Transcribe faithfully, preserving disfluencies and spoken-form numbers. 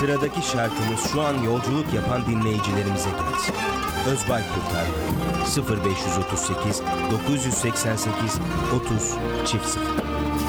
Sıradaki şarkımız şu an yolculuk yapan dinleyicilerimize gelsin. Özbay Kurtar sıfır beş otuz sekiz dokuz seksen sekiz otuz çift sıfır.